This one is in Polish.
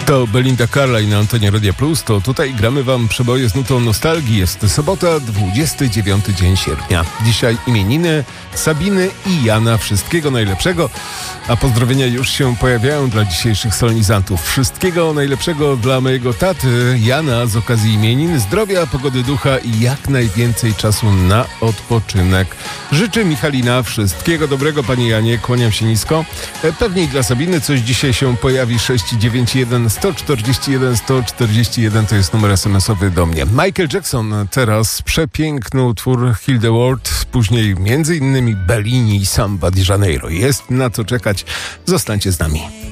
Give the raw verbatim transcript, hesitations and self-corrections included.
To Belinda Carlisle na antenie Radia Plus. To tutaj gramy wam przeboje z nutą nostalgii. Jest sobota, dwudziesty dziewiąty dzień sierpnia. Dzisiaj imieniny Sabiny i Jana. Wszystkiego najlepszego. A pozdrowienia już się pojawiają dla dzisiejszych solenizantów. Wszystkiego najlepszego dla mojego taty Jana z okazji imienin. Zdrowia, pogody ducha i jak najwięcej czasu na odpoczynek. Życzę Michalina wszystkiego dobrego, panie Janie. Kłaniam się nisko. Pewnie i dla Sabiny coś dzisiaj się pojawi. sześć dziewięć jeden sto czterdzieści jeden sto czterdzieści jeden to jest numer es em esowy do mnie. Michael Jackson teraz przepiękny utwór Heal the World, później między innymi Bellini i Samba di Janeiro. Jest na co czekać. Zostańcie z nami.